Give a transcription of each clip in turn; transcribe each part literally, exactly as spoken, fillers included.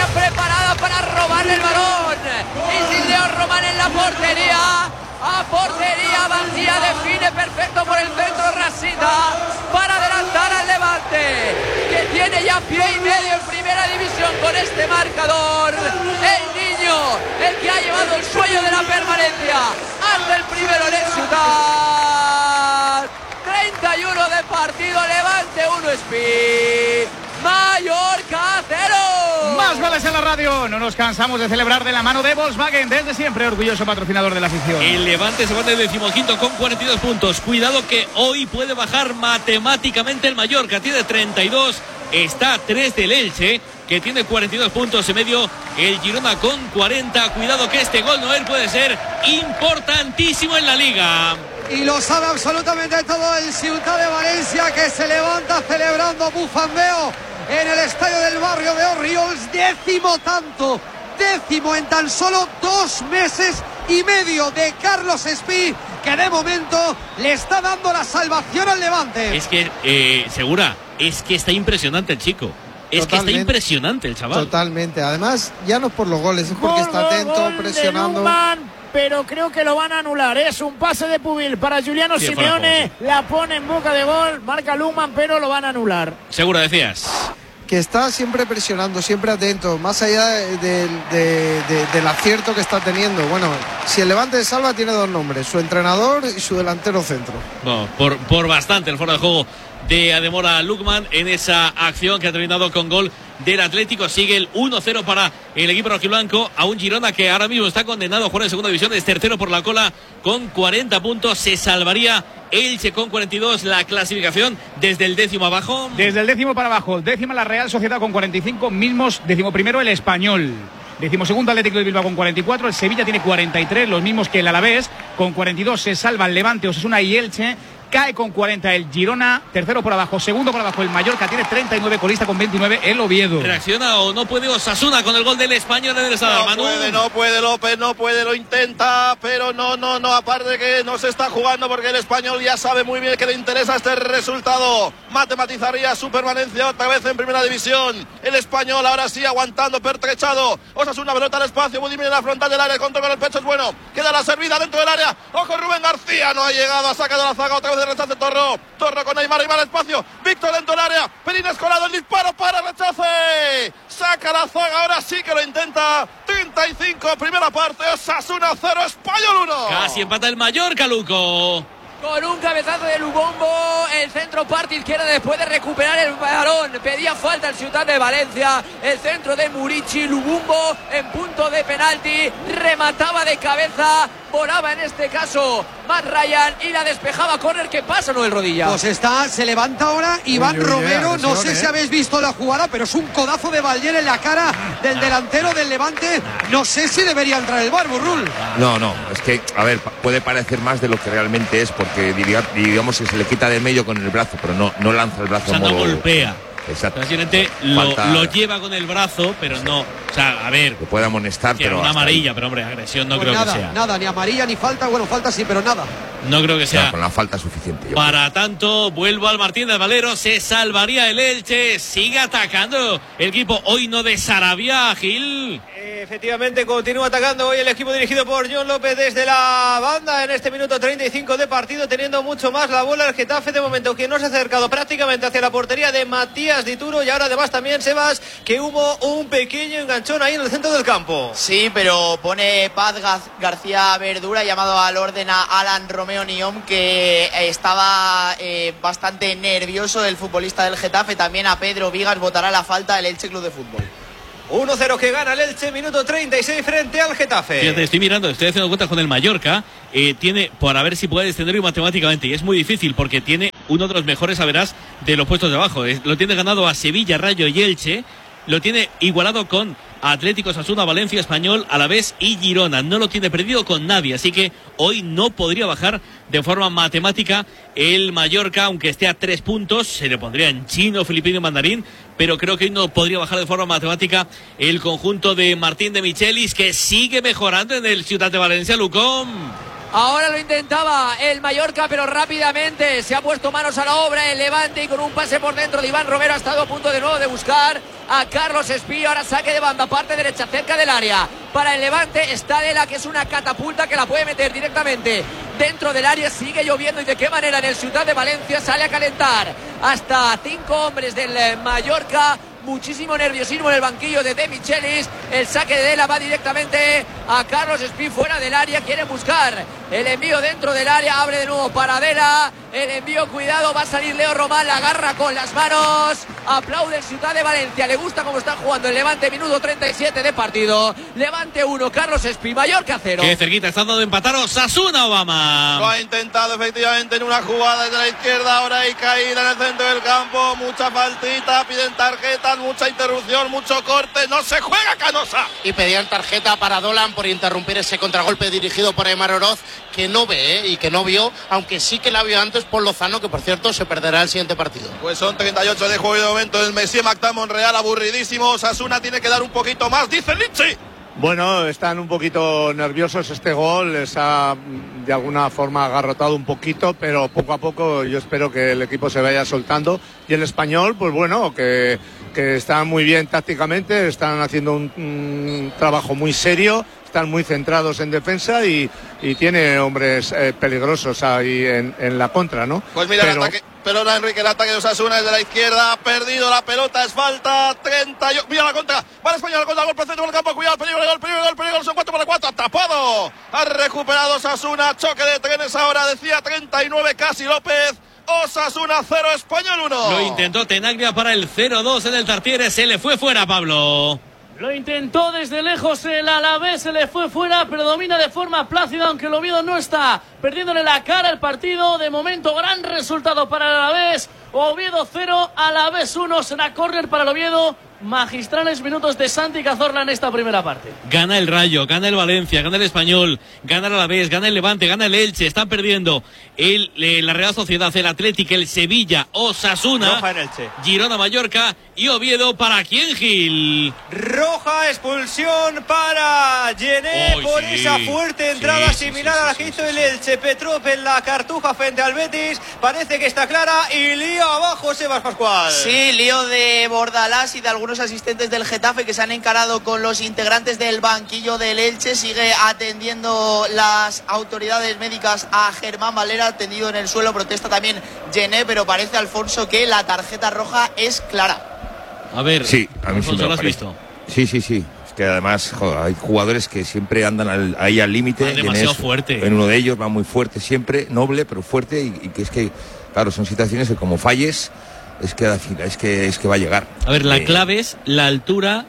preparada para robarle el balón. Y sin Leo Román en la portería. A portería vacía, define perfecto por el centro Rasita para adelantar al Levante, que tiene ya pie y medio en primera división con este marcador. El niño, el que ha llevado el sueño de la permanencia hasta el primero en el Ciudad. treinta y uno de partido, Levante uno, Speed, Mallorca cero. Más goles en la radio. No nos cansamos de celebrar de la mano de Volkswagen, desde siempre orgulloso patrocinador de la afición. El Levante se pone decimoquinto con cuarenta y dos puntos. Cuidado que hoy puede bajar matemáticamente el Mallorca. Tiene treinta y dos. Está a tres del Elche, que tiene cuarenta y dos puntos y medio. El Girona con cuarenta. Cuidado que este gol Noel puede ser importantísimo en la Liga. Y lo sabe absolutamente todo el Ciutat de Valencia, que se levanta celebrando bufandeo en el estadio del barrio de Orriols. Décimo tanto, décimo en tan solo dos meses y medio de Carlos Espí, que de momento le está dando la salvación al Levante. Es que, eh, Segura, es que está impresionante el chico. Es Totalmente. que está impresionante el chaval. Totalmente. Además, ya no es por los goles, es porque gol, está atento, gol presionando. Pero creo que lo van a anular. Es un pase de Pubil para Giuliano sí, Simeone. La pone en boca de gol. Marca Lukman, pero lo van a anular. Segura, decías. Que está siempre presionando, siempre atento, más allá de, de, de, de, del acierto que está teniendo. Bueno, si el Levante de salva tiene dos nombres, su entrenador y su delantero centro. No, por, por bastante el fuera de juego de Ademola Lookman en esa acción que ha terminado con gol del Atlético. Sigue el uno cero para el equipo rojiblanco, a un Girona que ahora mismo está condenado a jugar en segunda división, es tercero por la cola con cuarenta puntos. Se salvaría Elche con cuarenta y dos. La clasificación desde el décimo abajo. Desde el décimo para abajo, décima la Real Sociedad con cuarenta y cinco, mismos, décimo primero el Español. Decimosegundo Atlético de Bilbao con cuarenta y cuatro, el Sevilla tiene cuarenta y tres, los mismos que el Alavés, con cuarenta y dos se salva el Levante, Osasuna y Elche. Cae con cuarenta el Girona, tercero por abajo, segundo por abajo el Mallorca, tiene treinta y nueve, colista con veintinueve el Oviedo. ¿Reacciona o no puede Osasuna con el gol del Español en el Sadar? No puede, no puede López, no puede, lo intenta, pero no, no, no, aparte que no se está jugando porque el Español ya sabe muy bien que le interesa este resultado. Matematizaría su permanencia otra vez en primera división. El Español ahora sí aguantando, pertrechado. Osasuna, pelota al espacio, Budimir en la frontal del área, el control con el pecho es bueno. Queda la servida dentro del área. Ojo, Rubén García no ha llegado, ha sacado la zaga otra vez de rechace Torro. Torro con Neymar, Neymar al espacio. Víctor dentro del área. Pelines colado, el disparo para rechace. Saca la zaga, ahora sí que lo intenta. treinta y cinco, primera parte. Osasuna cero, Español uno. Casi empata el Mallorca, Luco. Con un cabezazo de Lubombo, el centro parte izquierda después de recuperar el balón. Pedía falta el Ciutat de Valencia. El centro de Murici, Lubombo en punto de penalti. Remataba de cabeza. Volaba en este caso Matt Ryan y la despejaba. Córner que pasa, no el rodilla. Pues está, se levanta ahora Iván uy, uy, Romero. No sé eh. si habéis visto la jugada, pero es un codazo de Balier en la cara del delantero del Levante. No sé si debería entrar el V A R, Burrul. No, no, es que, a ver, puede parecer más de lo que realmente es, porque digamos que se le quita de medio con el brazo, pero no, no lanza el brazo. O sea, no golpea. Exacto. Lo, lo lleva con el brazo, pero no. O sea, a ver. Que puede amonestar, pero. Una amarilla, ahí. Pero hombre, agresión no pues creo nada, que sea. Nada, ni amarilla ni falta. Bueno, falta sí, pero nada. No creo que sea. No, con la falta suficiente. Yo Para creo. tanto, vuelvo al Martín del Valero. Se salvaría el Elche. Sigue atacando el equipo hoy no de Sarabia, Gil. Efectivamente, continúa atacando hoy el equipo dirigido por John López desde la banda en este minuto treinta y cinco de partido, teniendo mucho más la bola el Getafe de momento, que no se ha acercado prácticamente hacia la portería de Matías Dituro, y ahora además también, Sebas, que hubo un pequeño enganchón ahí en el centro del campo. Sí, pero pone Paz García Verdura, llamado al orden a Alan Romeo Niom, que estaba eh, bastante nervioso el futbolista del Getafe. También a Pedro Vigas votará la falta del Elche Club de Fútbol. uno cero que gana el Elche, minuto treinta y seis frente al Getafe. Fíjate, estoy mirando, estoy haciendo cuentas con el Mallorca. Eh, tiene, para ver si puede descenderlo matemáticamente, y es muy difícil porque tiene uno de los mejores, a verás, de los puestos de abajo. Es, lo tiene ganado a Sevilla, Rayo y Elche. Lo tiene igualado con Atlético, Osasuna, Valencia, Español, Alavés y Girona. No lo tiene perdido con nadie, así que hoy no podría bajar de forma matemática el Mallorca, aunque esté a tres puntos. Se le pondría en chino, filipino y mandarín, pero creo que hoy no podría bajar de forma matemática el conjunto de Martín de Michelis, que sigue mejorando en el Ciutat de Valencia, Lucón. Ahora lo intentaba el Mallorca, pero rápidamente se ha puesto manos a la obra el Levante, y con un pase por dentro de Iván Romero ha estado a punto de nuevo de buscar a Carlos Espí. Ahora saque de banda, parte derecha, cerca del área. Para el Levante está Lela, que es una catapulta que la puede meter directamente dentro del área. Sigue lloviendo y de qué manera en el Ciutat de Valencia. Sale a calentar hasta cinco hombres del Mallorca. Muchísimo nerviosismo en el banquillo de De Michelis. El saque de Lela va directamente a Carlos Espí fuera del área. Quiere buscar el envío dentro del área. Abre de nuevo para Dela. El envío, cuidado, va a salir Leo Román. La agarra con las manos. Aplaude el Ciutat de Valencia. Le gusta cómo están jugando el Levante. Minuto treinta y siete de partido. Levante uno, Carlos Espí. Mallorca cero. Qué cerquita está dando de empatar Osasuna, Obama. Lo ha intentado efectivamente en una jugada desde la izquierda. Ahora hay caída en el centro del campo. Mucha faltita. Piden tarjetas. Mucha interrupción. Mucho corte. No se juega, Canosa. Y pedían tarjeta para Dolan por interrumpir ese contragolpe dirigido por Aimar Oroz, que no ve ¿eh? y que no vio, aunque sí que la vio antes por Lozano, que por cierto se perderá el siguiente partido. Pues son treinta y ocho de juego y de momento el Messier Mactan Monreal aburridísimo. Osasuna tiene que dar un poquito más, dice Litchi. Bueno, están un poquito nerviosos. Este gol les ha de alguna forma agarrotado un poquito, pero poco a poco yo espero que el equipo se vaya soltando. Y el Español, pues bueno, que, que está muy bien tácticamente, están haciendo un, un trabajo muy serio, están muy centrados en defensa y, y tiene hombres eh, peligrosos ahí en, en la contra, ¿no? Pues mira, pero, el ataque, pelota Enrique, el ataque de Osasuna desde la izquierda, ha perdido la pelota, es falta, treinta y ocho, mira la contra, va el Español, contra, golpe centro del campo, cuidado, peligro, gol, peligro, gol, peligro, son cuatro para cuatro, atrapado, ha recuperado Osasuna, choque de trenes ahora, decía treinta y nueve casi López. Osasuna cero, Español uno. Lo intentó Tenaglia para el cero dos en el Tartiere, se le fue fuera, Pablo. Lo intentó desde lejos el Alavés, se le fue fuera, pero domina de forma plácida, aunque el Oviedo no está perdiéndole la cara al partido. De momento, gran resultado para el Alavés. Oviedo cero, Alavés uno, será córner para el Oviedo. Magistrales minutos de Santi Cazorla en esta primera parte. Gana el Rayo, gana el Valencia, gana el Español, gana el Alavés, gana el Levante, gana el Elche. Están perdiendo el, eh, la Real Sociedad, el Atlético, el Sevilla, Osasuna, Roja en Elche, Girona, Mallorca y Oviedo. ¿Para quién, Gil? Roja, expulsión para Gené oh, por sí, esa fuerte entrada sí, similar sí, sí, a la sí, que sí, hizo sí, el Elche. Petrov en la Cartuja frente al Betis. Parece que está clara y lío abajo Sebas Pascual. Sí, lío de Bordalás y de algunos asistentes del Getafe que se han encarado con los integrantes del banquillo del Elche. Sigue atendiendo las autoridades médicas a Germán Valera, tendido en el suelo. Protesta también Gené, pero parece, Alfonso, que la tarjeta roja es clara. A ver, sí, a mí sí me lo lo has parece. visto. Sí, sí, sí. Es que además, joder, hay jugadores que siempre andan al, ahí al límite. Ah, demasiado fuerte. En uno de ellos va muy fuerte siempre, noble, pero fuerte. Y, y que es que, claro, son situaciones que como falles, es que es que, es que va a llegar. A ver, la eh, clave es la altura.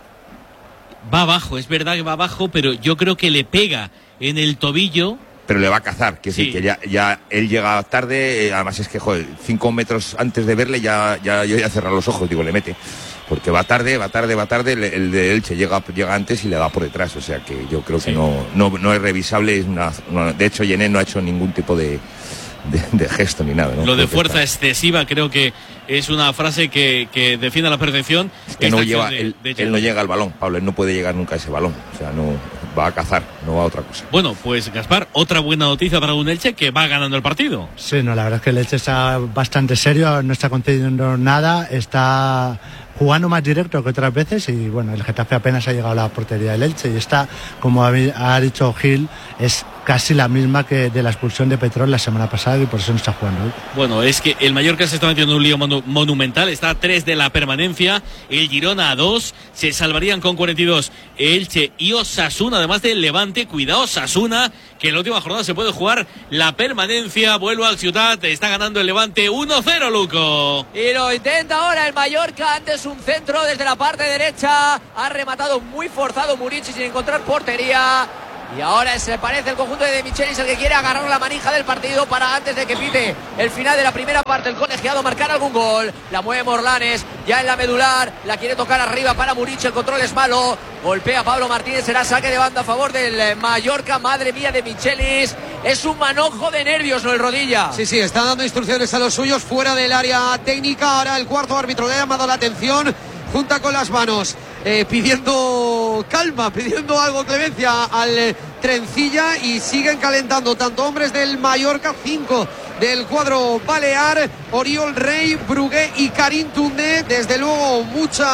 Va abajo, es verdad que va abajo, pero yo creo que le pega en el tobillo. Pero le va a cazar, que Sí. sí, que ya, ya él llega tarde, eh, además es que, joder, cinco metros antes de verle ya, ya, yo ya cerrar los ojos, digo, le mete. Porque va tarde, va tarde, va tarde, el, el de Elche llega, llega antes y le da por detrás, o sea que yo creo Sí. que no, no, no es revisable, es una, una- de hecho Gené no ha hecho ningún tipo de, de, de gesto ni nada, ¿no? Lo de Creo que fuerza está- excesiva creo que es una frase que, que defiende a la perfección. es que esta no acción lleva, de- él, de él Gené. no llega al balón, Pablo, él no puede llegar nunca a ese balón, o sea, no va a cazar, no va a otra cosa. Bueno, pues Gaspar, otra buena noticia para un Elche que va ganando el partido. Sí, no, la verdad es que el Elche está bastante serio, no está concediendo nada, está jugando más directo que otras veces y bueno, el Getafe apenas ha llegado a la portería del Elche y está, como ha dicho Gil, es casi la misma que de la expulsión de Petrol la semana pasada y por eso no está jugando hoy. Bueno, es que el Mallorca se está metiendo en un lío monu- monumental, está a tres de la permanencia, el Girona a dos, se salvarían con cuarenta y dos Elche y Osasuna, además del Levante. Cuidado Osasuna, que en la última jornada se puede jugar la permanencia. Vuelvo al Ciutat, está ganando el Levante uno cero, Luco. Y lo intenta ahora el Mallorca, antes un centro desde la parte derecha, ha rematado muy forzado Murici sin encontrar portería. Y ahora se parece el conjunto de De Michelis el que quiere agarrar la manija del partido para antes de que pite el final de la primera parte el colegiado marcar algún gol. La mueve Morlanes, ya en la medular, la quiere tocar arriba para Murici, el control es malo. Golpea Pablo Martínez, será saque de banda a favor del Mallorca. Madre mía, De Michelis, es un manojo de nervios, ¿no, el Rodilla? Sí, sí, está dando instrucciones a los suyos fuera del área técnica. Ahora el cuarto árbitro le ha llamado la atención, junta con las manos, eh, pidiendo calma, pidiendo algo, clemencia al eh, Trencilla, y siguen calentando tanto hombres del Mallorca, cinco del cuadro balear, Oriol Rey, Brugué y Karim Toundé. Desde luego mucha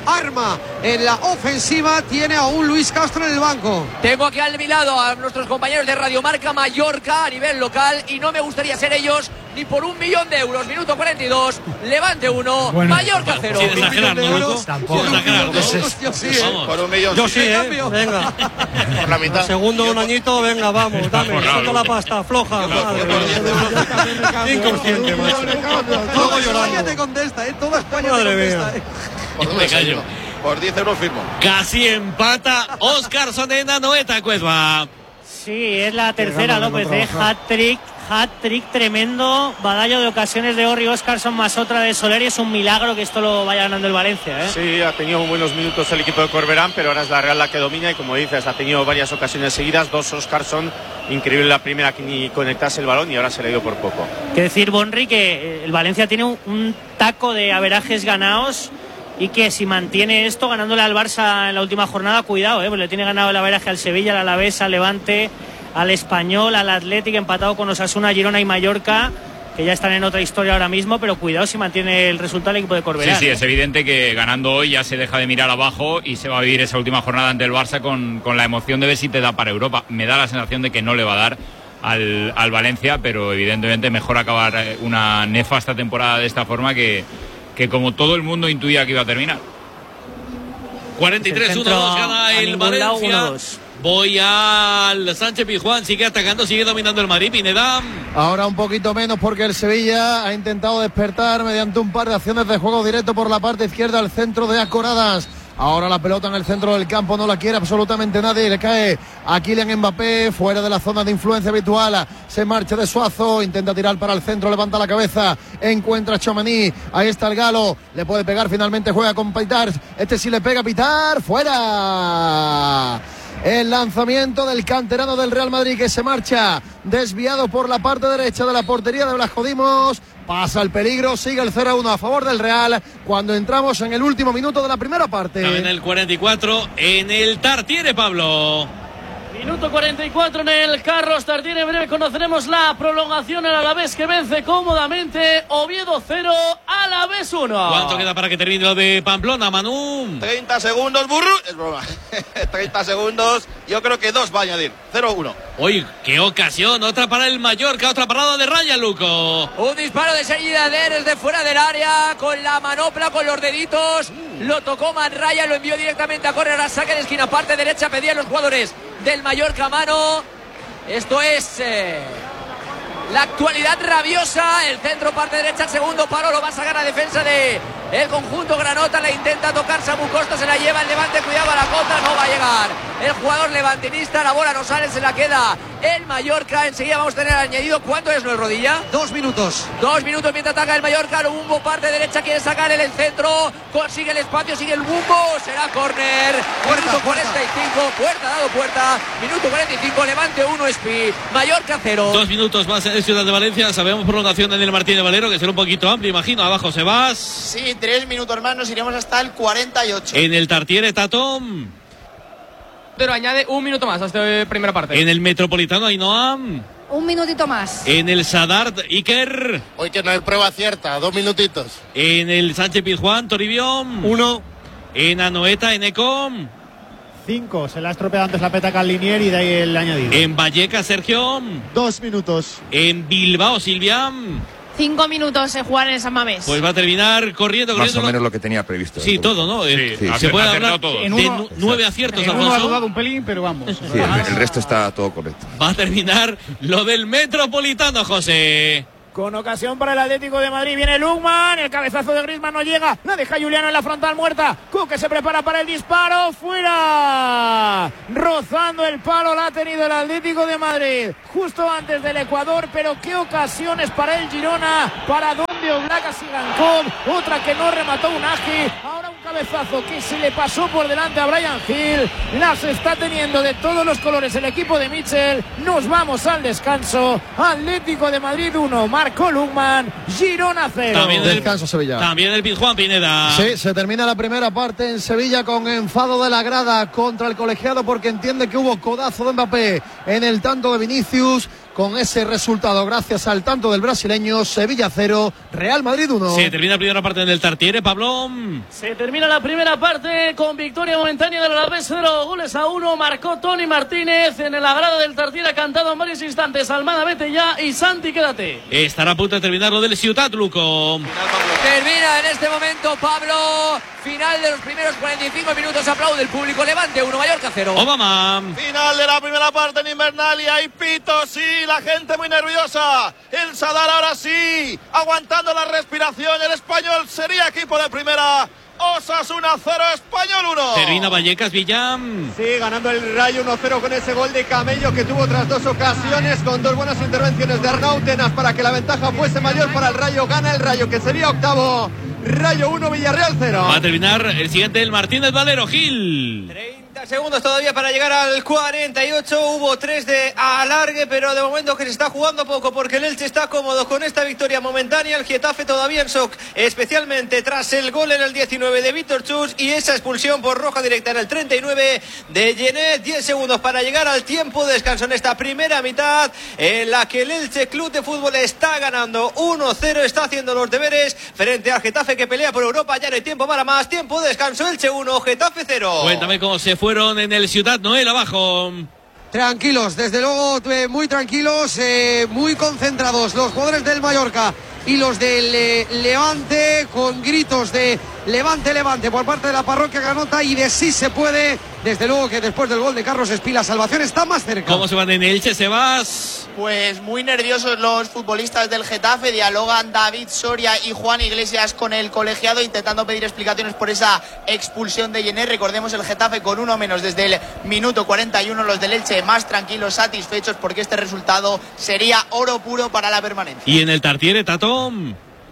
arma en la ofensiva, tiene a un Luis Castro en el banco. Tengo aquí al mi lado a nuestros compañeros de Radio Marca Mallorca a nivel local y no me gustaría ser ellos ni por un millón de euros. Minuto cuarenta y dos, Levante uno, bueno, Mallorca cero. Sin exagerar, ¿no, Loco? Tampoco. Sin exagerar, ¿no? Yo sí, ¿eh? Por un millón. Yo sí, sí. ¿eh? Venga. Por la mitad. Segundo, un añito, venga, vamos, dame. Suelta la pasta, floja. Madre. Inconsciente, macho. Toda España te contesta, ¿eh? Toda España te contesta, ¿eh? Por Me callo. Por diez euros firmo. Casi empata Óscarson en Anoeta, Cuezba. Sí, es la tercera, López, ¿eh? Hat-trick, hat-trick tremendo. Badallo de ocasiones de Orri Óscarson más otra de Soler y es un milagro que esto lo vaya ganando el Valencia, ¿eh? Sí, ha tenido buenos minutos el equipo de Corberán, pero ahora es la Real la que domina y como dices, ha tenido varias ocasiones seguidas, dos Óscarson, increíble la primera que ni conectase el balón y ahora se le dio por poco. Que decir, Bonri, que el Valencia tiene un, un taco de averajes ganados y que si mantiene esto ganándole al Barça en la última jornada, cuidado, ¿eh? Porque le tiene ganado el averaje al Sevilla, al Alavés, al Levante, al Español, al Athletic, empatado con Osasuna, Girona y Mallorca, que ya están en otra historia ahora mismo, pero cuidado si mantiene el resultado el equipo de Corberán. Sí, sí, ¿eh? es evidente que ganando hoy ya se deja de mirar abajo y se va a vivir esa última jornada ante el Barça con, con la emoción de ver si te da para Europa. Me da la sensación de que no le va a dar al, al Valencia, pero evidentemente mejor acabar una nefasta temporada de esta forma que, que como todo el mundo intuía que iba a terminar. cuarenta y tres uno dos gana el Valencia. Voy al Sánchez Pizjuán, sigue atacando, sigue dominando el Madrid, Pineda. Ahora un poquito menos porque el Sevilla ha intentado despertar mediante un par de acciones de juego directo por la parte izquierda al centro de Acoradas. Ahora la pelota en el centro del campo, no la quiere absolutamente nadie, le cae a Kylian Mbappé, fuera de la zona de influencia habitual, se marcha de Suazo, intenta tirar para el centro, levanta la cabeza, encuentra a Tchouaméni, ahí está el Galo, le puede pegar, finalmente juega con Pitar, este sí le pega, Pitar, fuera. El lanzamiento del canterano del Real Madrid que se marcha desviado por la parte derecha de la portería de Blasco Dimos. Pasa el peligro, sigue el cero a uno a favor del Real cuando entramos en el último minuto de la primera parte. En el cuarenta y cuatro, en el Tartiere, Pablo. Minuto cuarenta y cuatro en el Carlos Tartiere. En breve conoceremos la prolongación. El Alavés que vence cómodamente. Oviedo cero, Alavés uno. ¿Cuánto queda para que termine lo de Pamplona, Manu? treinta segundos, burro. Es broma. treinta segundos. Yo creo que dos va a añadir. cero uno. Uy, qué ocasión. Otra para el Mallorca. Otra parada de raya, Luco. Un disparo de salida desde fuera del área. Con la manopla, con los deditos. Lo tocó Manraya. Lo envió directamente a correr a saque de esquina. Parte derecha. Pedían los jugadores del Mallorca mano. Esto es eh, la actualidad rabiosa. El centro, parte derecha, el segundo palo lo va a sacar a defensa de el conjunto granota. Le intenta tocar Samu Costa, se la lleva el Levante, cuidado a la contra, no va a llegar el jugador levantinista, la bola no sale, se la queda el Mallorca. Enseguida vamos a tener añadido. ¿Cuánto es, Luis Rodilla? Dos minutos. Dos minutos mientras ataca el Mallorca. El Bumbo, parte derecha, quiere sacar el centro, consigue el espacio, sigue el Bumbo, será córner. Minuto cuarenta y cinco, puerta, dado puerta. Minuto cuarenta y cinco, Levante uno, Espi, Mallorca cero. Dos minutos más en Ciudad de Valencia. Sabemos prolongación en el Martínez Valero, que será un poquito amplio, imagino. Abajo se va. Sí, tres minutos más, nos iremos hasta el cuarenta y ocho. En el Tartiere, Tatón. Pero añade un minuto más a esta primera parte. En el Metropolitano, Ainhoa. Un minutito más. En el Sadart, Iker. Hoy que no hay prueba cierta, dos minutitos. En el Sánchez Pizjuán, Toribio. Uno. En Anoeta, Enecom. Cinco. Se la ha estropeado antes la petaca al Linier y de ahí el añadido. En Vallecas, Sergio. Dos minutos. En Bilbao, Silvia. Cinco minutos se juegan en San Mamés. Pues va a terminar corriendo, corriendo. Más o menos lo que tenía previsto. Sí, todo, ¿no? Sí, sí. Se puede hablar todo. de nu nueve aciertos, en Alfonso. uno ha dudado un pelín, pero vamos. Sí, el, el resto está todo correcto. Va a terminar lo del Metropolitano, José. Con ocasión para el Atlético de Madrid. Viene Lukman. El cabezazo de Griezmann no llega. La deja Juliano en la frontal muerta. Coque se prepara para el disparo. ¡Fuera! Rozando el palo la ha tenido el Atlético de Madrid. Justo antes del Ecuador. Pero qué ocasiones para el Girona. Para donde Oblak Sigankov. Otra que no remató Unagi. Ahora un cabezazo que se le pasó por delante a Brian Hill. Las está teniendo de todos los colores el equipo de Mitchell. Nos vamos al descanso. Atlético de Madrid uno. Marcó Lukman, Girona cero. También el, Descanso Sevilla. También el Pizjuán, Pineda. Sí, se termina la primera parte en Sevilla con enfado de la grada contra el colegiado porque entiende que hubo codazo de Mbappé en el tanto de Vinicius. con ese resultado gracias al tanto del brasileño. Sevilla cero, Real Madrid uno. Se termina la primera parte en el Tartiere, Pablo. Se termina la primera parte con victoria momentánea del Alavés, cero goles a uno. Marcó Tony Martínez en el agrado del Tartiere, ha cantado en varios instantes Almada vete ya y Santi quédate. Estará a punto de terminar lo del Ciutat, Luco. Termina en este momento, Pablo. Final de los primeros cuarenta y cinco minutos. Aplaude el público. Levante uno, Mallorca cero. Obama. Final de la primera parte en Invernalia. Y pitos, sí, la gente muy nerviosa. El Sadar ahora sí, aguantando la respiración. El Español sería equipo de primera. Osasuna cero, Español uno. Termina Vallecas, Villam. Sí, ganando el Rayo uno cero con ese gol de Camello que tuvo otras dos ocasiones, con dos buenas intervenciones de Arnau Tenas para que la ventaja fuese mayor para el Rayo. Gana el Rayo, que sería octavo. Rayo uno, Villarreal cero. Va a terminar el siguiente, el Martínez Valero, Gil. treinta segundos todavía para llegar al cuarenta y ocho. Hubo tres de alargue, pero de momento que se está jugando poco porque el Elche está cómodo con esta victoria momentánea. El Getafe todavía en shock, especialmente tras el gol en el diecinueve de Víctor Chus y esa expulsión por roja directa en el treinta y nueve de Genet. diez segundos para llegar al tiempo de descanso en esta primera mitad en la que el Elche Club de Fútbol está ganando uno cero. Está haciendo los deberes frente al Getafe que pelea por Europa. Ya no hay tiempo para más. Tiempo de descanso. Elche uno, Getafe cero. Cuéntame cómo se fueron en el Ciutat, Noel, abajo. Tranquilos, desde luego eh, muy tranquilos, eh, muy concentrados los jugadores del Mallorca y los del eh, Levante, con gritos de Levante, Levante por parte de la parroquia Ganota y de sí se puede. Desde luego que después del gol de Carlos Espí la salvación está más cerca. ¿Cómo se van en Elche, Sebas? Pues muy nerviosos los futbolistas del Getafe. Dialogan David Soria y Juan Iglesias con el colegiado intentando pedir explicaciones por esa expulsión de Genet. Recordemos el Getafe con uno menos desde el minuto cuarenta y uno. Los del Elche más tranquilos, satisfechos porque este resultado sería oro puro para la permanencia. Y en el Tartiere, Tatón.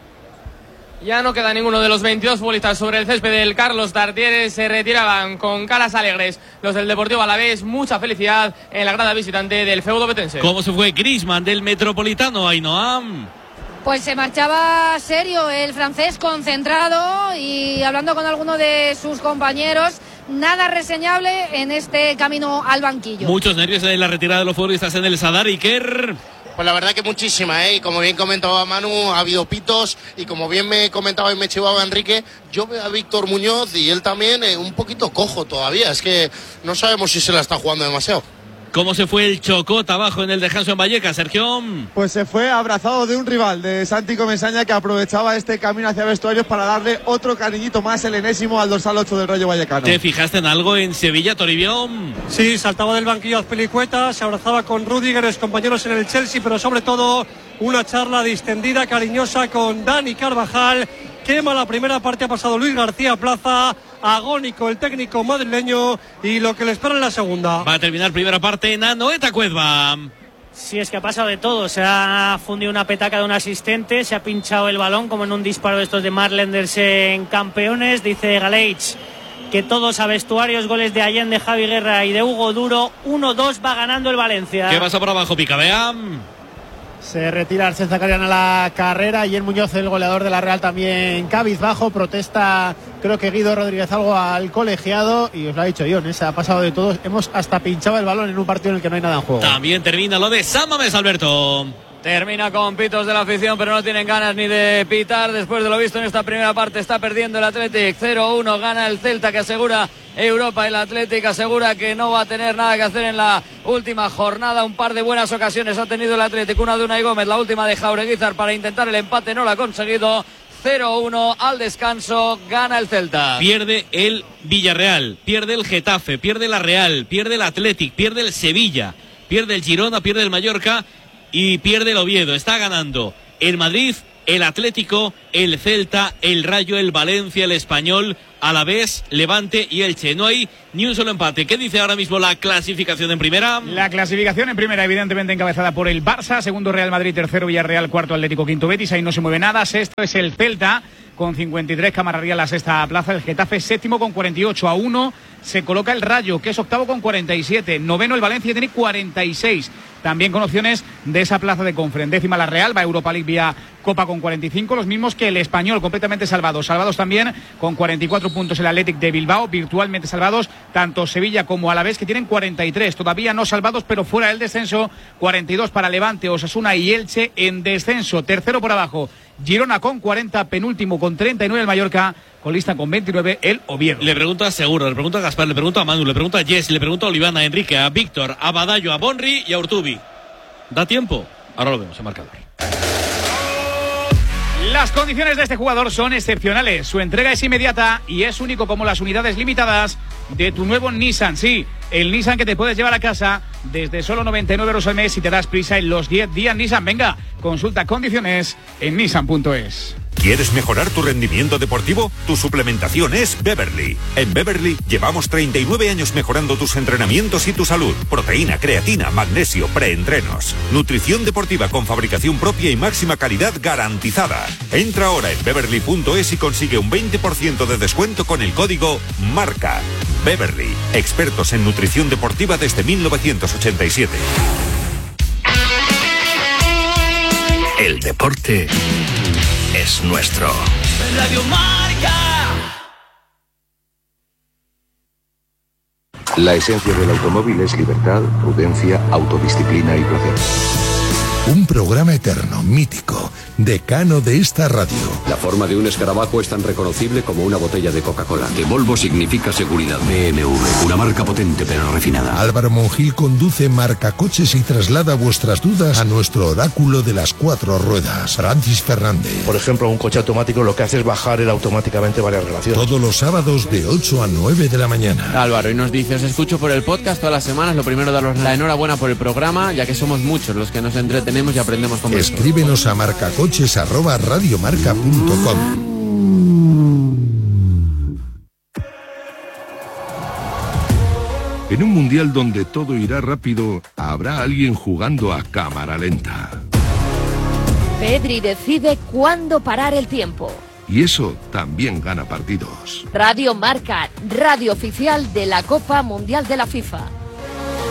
Ya no queda ninguno de los veintidós futbolistas sobre el césped del Carlos Tartiere. Se retiraban con caras alegres los del Deportivo Alavés. Mucha felicidad en la grada visitante del feudo betense. ¿Cómo se fue Griezmann del Metropolitano, Ainhoa? Pues se marchaba serio el francés, concentrado y hablando con alguno de sus compañeros. Nada reseñable en este camino al banquillo. Muchos nervios en la retirada de los futbolistas en el Sadar, Iker. Pues la verdad que muchísima, ¿eh? Y como bien comentaba Manu, ha habido pitos y como bien me comentaba y me chivaba Enrique, yo veo a Víctor Muñoz y él también eh, un poquito cojo todavía. Es que no sabemos si se la está jugando demasiado. ¿Cómo se fue el Chocot abajo en el descanso en Vallecas, Sergio? Pues se fue abrazado de un rival, de Santi Comesaña, que aprovechaba este camino hacia vestuarios para darle otro cariñito más, el enésimo, al dorsal ocho del Rayo Vallecano. ¿Te fijaste en algo en Sevilla, Toribio? Sí, saltaba del banquillo Azpilicueta, se abrazaba con Rudiger, los compañeros en el Chelsea, pero sobre todo una charla distendida, cariñosa con Dani Carvajal. Quema la primera parte, ha pasado Luis García Plaza, agónico el técnico madrileño y lo que le espera en la segunda. Va a terminar primera parte en Anoeta Cuezba. Sí, es que ha pasado de todo. Se ha fundido una petaca de un asistente, se ha pinchado el balón como en un disparo de estos de Marlenders en Campeones. Dice Galeich que todos a vestuarios, goles de Allende, Javi Guerra y de Hugo Duro. uno dos va ganando el Valencia. ¿Qué pasa por abajo, Picabea? Se retira Arsène Zakarian a la carrera y el Muñoz, el goleador de la Real, también cabizbajo. Protesta, creo que Guido Rodríguez algo al colegiado y os lo ha dicho Ion, ¿eh? Se ha pasado de todos. Hemos hasta pinchado el balón en un partido en el que no hay nada en juego. También termina lo de San Mamés, Alberto. Termina con pitos de la afición, pero no tienen ganas ni de pitar. Después de lo visto en esta primera parte, está perdiendo el Athletic cero uno. Gana el Celta, que asegura Europa. El Athletic asegura que no va a tener nada que hacer en la última jornada. Un par de buenas ocasiones ha tenido el Athletic. Una de Unai Gómez, la última de Jaureguizar para intentar el empate. No lo ha conseguido. cero uno al descanso. Gana el Celta. Pierde el Villarreal, pierde el Getafe, pierde la Real, pierde el Athletic, pierde el Sevilla, pierde el Girona, pierde el Mallorca y pierde el Oviedo. Está ganando el Madrid, el Atlético, el Celta, el Rayo, el Valencia, el Español, Alavés, Levante y Elche. No hay ni un solo empate. ¿Qué dice ahora mismo la clasificación en primera? La clasificación en primera, evidentemente encabezada por el Barça, segundo Real Madrid, tercero Villarreal, cuarto Atlético, quinto Betis. Ahí no se mueve nada. Sexto es el Celta con cincuenta y tres, que amarraría la sexta plaza. El Getafe séptimo con cuarenta y ocho. A uno se coloca el Rayo, que es octavo con cuarenta y siete. Noveno el Valencia, tiene cuarenta y seis. También con opciones de esa plaza de Conference. Décima la Real, va a Europa League vía Copa con cuarenta y cinco, los mismos que el Español, completamente salvados. Salvados también con cuarenta y cuatro puntos el Athletic de Bilbao, virtualmente salvados, tanto Sevilla como Alavés, que tienen cuarenta y tres, todavía no salvados, pero fuera del descenso, cuarenta y dos para Levante, Osasuna y Elche en descenso. Tercero por abajo, Girona con cuarenta, penúltimo con treinta y nueve el Mallorca, colista con veintinueve el Oviedo. Le pregunto a Seguro, le pregunto a Gaspar, le pregunto a Manu, le pregunto a Jess, le pregunto a Olivana, a Enrique, a Víctor, a Badallo, a Bonri y a Urtubi. ¿Da tiempo? Ahora lo vemos en marcador. Las condiciones de este jugador son excepcionales. Su entrega es inmediata y es único como las unidades limitadas de tu nuevo Nissan. Sí, el Nissan que te puedes llevar a casa desde solo noventa y nueve euros al mes si te das prisa en los diez días Nissan. Venga, consulta condiciones en nissan punto es. ¿Quieres mejorar tu rendimiento deportivo? Tu suplementación es Beverly. En Beverly llevamos treinta y nueve años mejorando tus entrenamientos y tu salud. Proteína, creatina, magnesio, preentrenos. Nutrición deportiva con fabricación propia y máxima calidad garantizada. Entra ahora en beverly punto es y consigue un veinte por ciento de descuento con el código MARCA. Beverly, expertos en nutrición deportiva desde mil novecientos ochenta y siete. El deporte es nuestro. Radio Marca. La esencia del automóvil es libertad, prudencia, autodisciplina y placer. Un programa eterno, mítico, decano de esta radio. La forma de un escarabajo es tan reconocible como una botella de Coca-Cola. Que Volvo significa seguridad. B M W, una marca potente pero refinada. Álvaro Monjil conduce Marcacoches y traslada vuestras dudas a nuestro oráculo de las cuatro ruedas, Francis Fernández. Por ejemplo, un coche automático lo que hace es bajar él automáticamente varias relaciones. Todos los sábados de ocho a nueve de la mañana. Álvaro, y nos dice, os escucho por el podcast todas las semanas. Lo primero, daros la enhorabuena por el programa, ya que somos muchos los que nos entretenemos y aprendemos con vosotros. Escríbenos a marcacoches arroba radiomarca punto com. En un mundial donde todo irá rápido, habrá alguien jugando a cámara lenta. Pedri decide cuándo parar el tiempo. Y eso también gana partidos. Radio Marca, radio oficial de la Copa Mundial de la FIFA.